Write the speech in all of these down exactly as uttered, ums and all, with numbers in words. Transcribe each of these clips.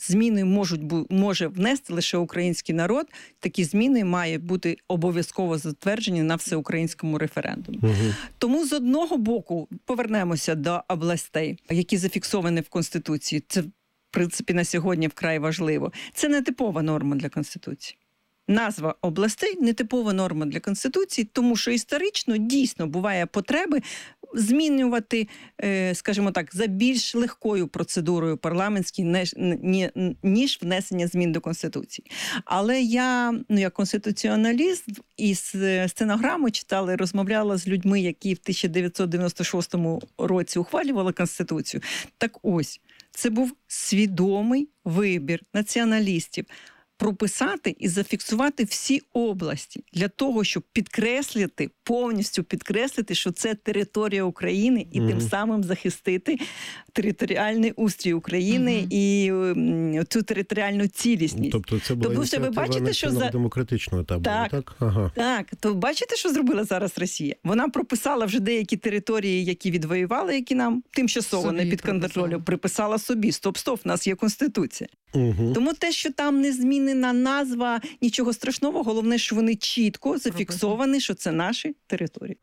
зміни можуть бу, може внести лише український народ. Такі зміни мають бути обов'язково затверджені на всеукраїнському референдумі. Угу. Тому з одного боку повернемося до областей, які зафіксовані в Конституції. Це, в принципі, на сьогодні вкрай важливо. Це не типова норма для Конституції. Назва областей – нетипова норма для Конституції, тому що історично дійсно буває потреби змінювати, скажімо так, за більш легкою процедурою парламентською, ніж внесення змін до Конституції. Але я, ну, як конституціоналіст, із стенограми читала і розмовляла з людьми, які в тисяча дев'ятсот дев'яносто шостому році ухвалювали Конституцію. Так ось, це був свідомий вибір націоналістів прописати і зафіксувати всі області для того, щоб підкреслити, повністю підкреслити, що це територія України і mm-hmm. тим самим захистити територіальний устрій України mm-hmm. і цю територіальну цілісність. Тобто це була ініціатива націонал-демократичного табору, так? Так, ага. так. То бачите, що зробила зараз Росія? Вона прописала вже деякі території, які відвоювали, які нам тимчасово не під контролем, приписала собі. Стоп-стоп, в нас є Конституція. Угу. Тому те, що там не змінена назва, нічого страшного, головне, що вони чітко зафіксовані, що це наші території.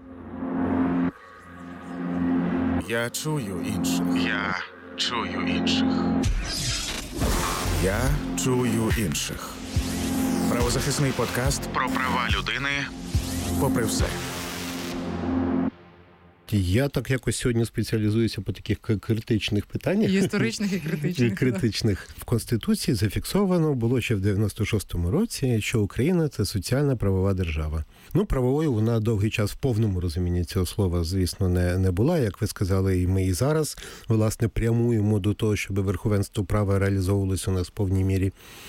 Я чую інших. Я чую інших. Я чую інших. Правозахисний подкаст про права людини попри все. Я так якось сьогодні спеціалізуюся по таких критичних питаннях. Історичних і критичних. критичних. В Конституції зафіксовано було ще в дев'яносто шостому році, що Україна – це соціальна правова держава. Ну, правовою вона довгий час в повному розумінні цього слова, звісно, не, не була. Як ви сказали, і ми і зараз, власне, прямуємо до того, щоб верховенство права реалізовувалося у нас в повній мірі.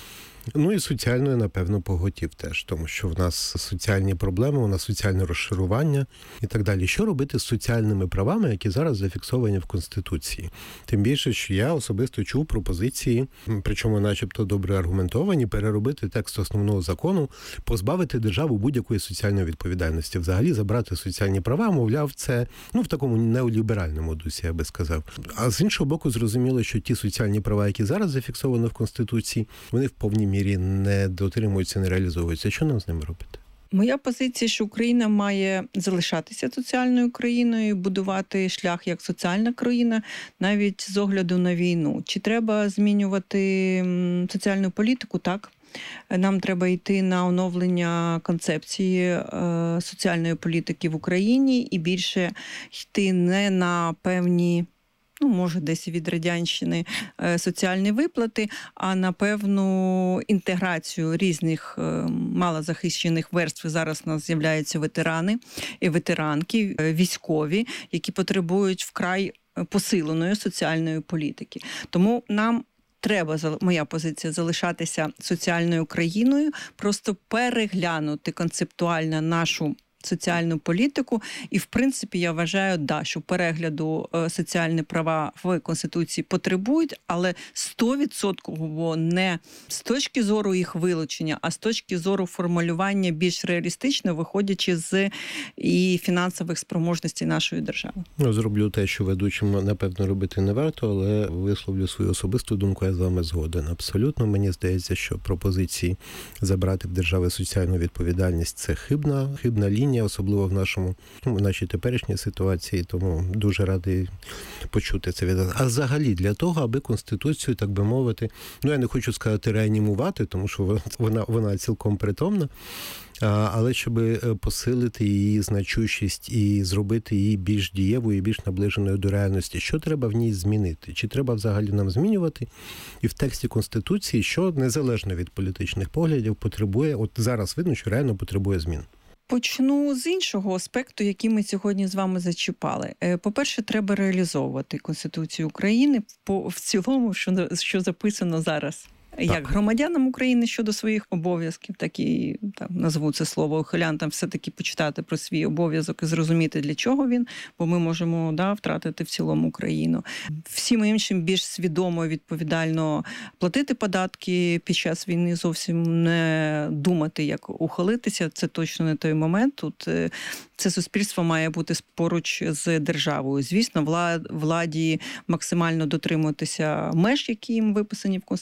Ну і соціальною, напевно, поготів теж, тому що в нас соціальні проблеми, у нас соціальне розшарування і так далі. Що робити з соціальними правами, які зараз зафіксовані в Конституції? Тим більше, що я особисто чув пропозиції, причому начебто добре аргументовані, переробити текст основного закону, позбавити державу будь-якої соціальної відповідальності. Взагалі забрати соціальні права, мовляв, це, ну, в такому неоліберальному дусі, я би сказав. А з іншого боку, зрозуміло, що ті соціальні права, які зараз зафіксовані в Конституції, вони в повній мірі не дотримуються, не реалізовуються. Що нам з ними робити? Моя позиція, що Україна має залишатися соціальною країною, будувати шлях як соціальна країна, навіть з огляду на війну. Чи треба змінювати соціальну політику? Так. Нам треба йти на оновлення концепції соціальної політики в Україні і більше йти не на певні, ну, може, десь від радянщини соціальні виплати, а на певну інтеграцію різних малозахищених верств. Зараз у нас з'являються ветерани і ветеранки, військові, які потребують вкрай посиленої соціальної політики. Тому нам треба, моя позиція, залишатися соціальною країною, просто переглянути концептуально нашу соціальну політику. І, в принципі, я вважаю, да, що перегляду соціальні права в Конституції потребують, але сто відсотків не з точки зору їх вилучення, а з точки зору формулювання більш реалістично, виходячи з і фінансових спроможностей нашої держави. Ну, зроблю те, що ведучим, напевно, робити не варто, але висловлю свою особисту думку, я з вами згоден. Абсолютно, мені здається, що пропозиції забрати в держави соціальну відповідальність – це хибна, хибна лінія, особливо в нашому, в нашій теперішній ситуації, тому дуже радий почути це від вас. А взагалі для того, аби Конституцію, так би мовити, ну я не хочу сказати реанімувати, тому що вона, вона цілком притомна, але щоб посилити її значущість і зробити її більш дієвою і більш наближеною до реальності, що треба в ній змінити? Чи треба взагалі нам змінювати? І в тексті Конституції, що незалежно від політичних поглядів потребує, от зараз видно, що реально потребує змін. Почну з іншого аспекту, який ми сьогодні з вами зачіпали. По-перше, треба реалізовувати Конституцію України по в цілому, що, що записано зараз. Так. Як громадянам України щодо своїх обов'язків, так і там, назву це слово ухилянтам, все-таки почитати про свій обов'язок і зрозуміти, для чого він, бо ми можемо да, втратити в цілому Україну. Всім іншим більш свідомо і відповідально платити податки під час війни, зовсім не думати, як ухилитися. Це точно не той момент. Тут це суспільство має бути поруч з державою. Звісно, владі максимально дотримуватися меж, які їм виписані в Конституції,